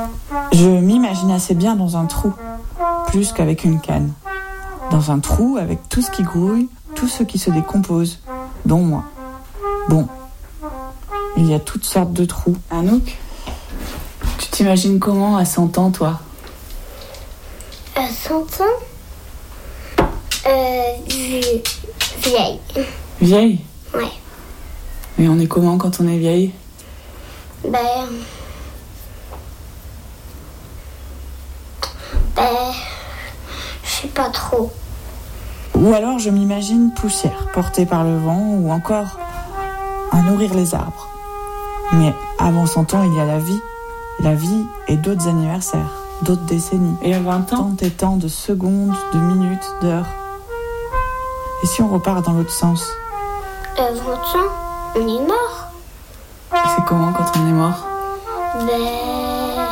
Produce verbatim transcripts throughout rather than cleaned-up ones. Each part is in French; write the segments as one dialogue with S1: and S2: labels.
S1: Je m'imagine assez bien dans un trou, plus qu'avec une canne. Dans un trou avec tout ce qui grouille, tout ce qui se décompose, dont moi. Bon, il y a toutes sortes de trous. Anouk, tu t'imagines comment à cent ans, toi ?
S2: À cent ans euh, Vieille.
S1: Vieille ?
S2: Ouais.
S1: Et on est comment quand on est vieille ?
S2: Ben... Ben... Je sais pas trop.
S1: Ou alors je m'imagine poussière, portée par le vent, ou encore à nourrir les arbres. Mais avant cent ans, il y a la vie. La vie et d'autres anniversaires, d'autres décennies. Et à vingt ans, tant et tant de secondes, de minutes, d'heures. Et si on repart dans l'autre sens ?
S2: À vingt ans, on est mort.
S1: Et c'est comment quand on est mort ?
S2: Ben...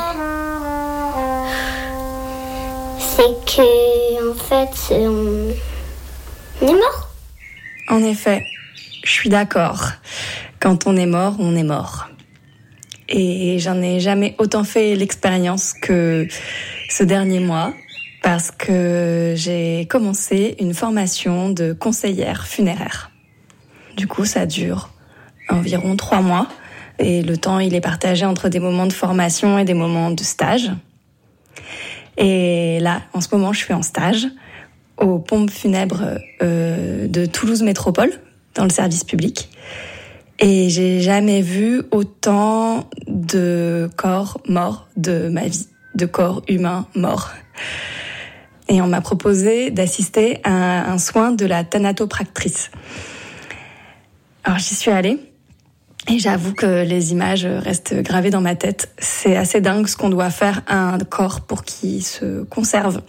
S2: C'est que, en fait, on... on est mort.
S3: En effet, je suis d'accord. Quand on est mort, on est mort. Et j'en ai jamais autant fait l'expérience que ce dernier mois, parce que j'ai commencé une formation de conseillère funéraire. Du coup, ça dure environ trois mois. Et le temps, il est partagé entre des moments de formation et des moments de stage. Et là, en ce moment, je suis en stage aux pompes funèbres euh, de Toulouse Métropole, dans le service public. Et j'ai jamais vu autant de corps morts de ma vie, de corps humains morts. Et on m'a proposé d'assister à un soin de la thanatopractrice. Alors j'y suis allée. Et j'avoue que les images restent gravées dans ma tête. C'est assez dingue ce qu'on doit faire à un corps pour qu'il se conserve.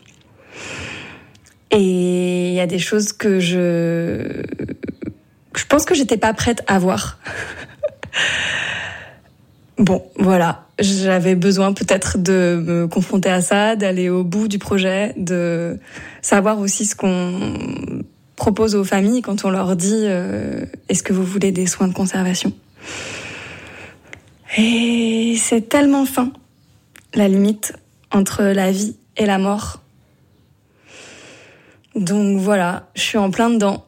S3: Et il y a des choses que je... Je pense que j'étais pas prête à voir. Bon, voilà. J'avais besoin peut-être de me confronter à ça, d'aller au bout du projet, de savoir aussi ce qu'on propose aux familles quand on leur dit euh, « Est-ce que vous voulez des soins de conservation ?» Et c'est tellement fin, la limite entre la vie et la mort. Donc voilà, je suis en plein dedans.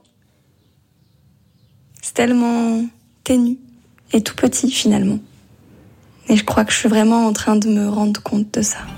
S3: C'est tellement ténu et tout petit finalement. Et je crois que je suis vraiment en train de me rendre compte de ça.